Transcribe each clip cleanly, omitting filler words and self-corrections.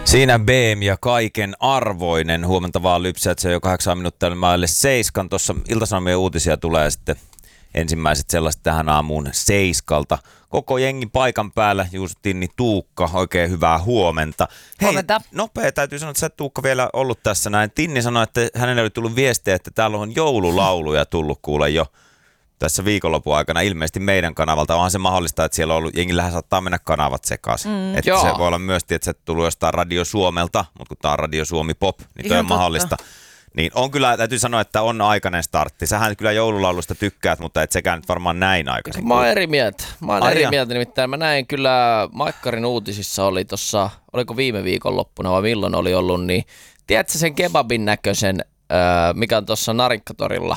Siinä BM ja kaiken arvoinen. Huomenta vaan lypsät, se jo 8 minuuttia maille 7. Tuossa Ilta-Sanomien uutisia tulee sitten ensimmäiset sellaiset tähän aamuun 7. Koko jengin paikan päällä, Juuso, Tinni, Tuukka, oikein hyvää huomenta. Hei, huomenta. Nopea täytyy sanoa, että sä et, Tuukka, vielä ollut tässä näin. Tinni sanoi, että hänelle oli tullut viestejä, että täällä on joululauluja tullut kuule jo tässä viikonlopun aikana ilmeisesti meidän kanavalta. Onhan se mahdollista, että siellä on ollut, jengillähän saattaa mennä kanavat sekaisin. Että se voi olla myös, että se tullut jostain Radio Suomelta, mutta kun tämä on Radio Suomi Pop, niin toi on mahdollista. Niin on kyllä, täytyy sanoa, että on aikainen startti. Sähän kyllä joululaulusta tykkäät, mutta et sekään nyt varmaan näin aikaisin. Mä oon eri mieltä. Nimittäin mä näin kyllä Maikkarin uutisissa oli tossa, oliko viime viikonloppuna vai milloin oli ollut, niin tiedätkö sen kebabin näköisen, mikä on tuossa Narinkkatorilla?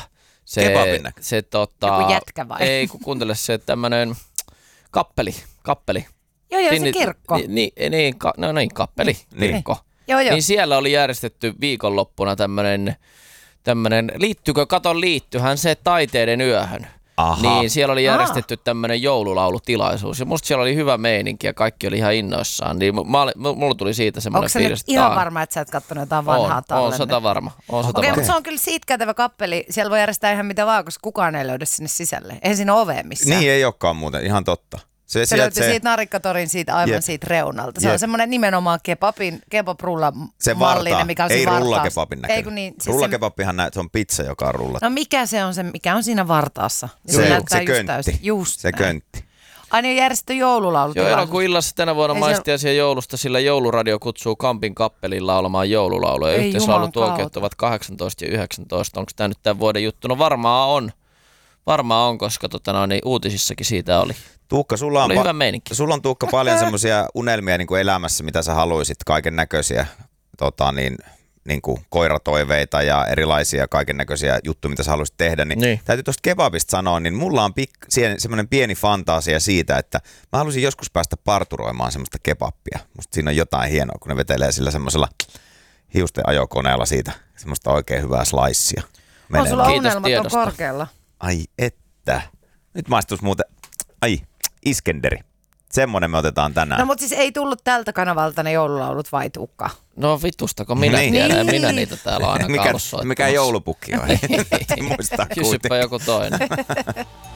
Se joku jätkä vai? Ei, kun kuuntele se tämmönen kappeli. Joo, se kirkko. Kappeli, kirkko. Joo. Niin siellä oli järjestetty viikonloppuna tämmönen liittyhän se taiteiden yöhön. Aha. Niin siellä oli järjestetty tämmönen joululaulutilaisuus ja musta siellä oli hyvä meininki ja kaikki oli ihan innoissaan. Niin mulla tuli siitä semmoinen fiilis. Onko se ihan varma, että sä et kattonut jotain vanhaa tallenne? On sata varma. Okei, mutta se on kyllä siitä käytävä kappeli. Siellä voi järjestää ihan mitä vaan, koska kukaan ei löydä sinne sisälle. Eihän siinä ovea missään. Niin ei olekaan muuten, ihan totta. Se löytyy siitä Narikkatorin siitä reunalta. Se on semmoinen nimenomaan kebab-rulla-mallinen, mikä on ei siinä vartaassa. rullakebabin näköinen. Niin, rullakebabbihan se on pizza, joka on rullattu. No mikä se on mikä on siinä vartaassa? Se köntti. Se köntti. Aina on järjestetty joululaulut. Joo, elokuun illassa tänä vuonna maistiaisia joulusta, sillä jouluradio kutsuu Kampin kappelin laulamaan joululauluja. Yhteislaulutuoikeut ovat 18 ja 19. Onko tämä nyt tämän vuoden juttu? No varmaan on, koska uutisissakin siitä oli. Tuukka, sulla on hyvä meininki. Sulla on, Tuukka, paljon semmoisia unelmia niin kuin elämässä, mitä sä haluisit, kaiken näköisiä niin kuin koiratoiveita ja erilaisia kaiken näköisiä juttuja, mitä sä haluaisit tehdä. Niin. Täytyy tuosta kebabista sanoa, niin mulla on semmoinen pieni fantasia siitä, että mä haluaisin joskus päästä parturoimaan semmoista kebappia. Musta siinä on jotain hienoa, kun ne vetelee sillä semmoisella hiusten ajokoneella siitä semmoista oikein hyvää slicea. On sulla unelmat on korkealla. Ai että. Nyt maistuisi muuten. Iskenderi. Semmoinen me otetaan tänään. No mutta siis ei tullut tältä kanavalta ne joululaulut vai Tuukka? No vitustako minä tiedän, minä niitä täällä aina mikä joulupukki on? Kysypä joku toinen.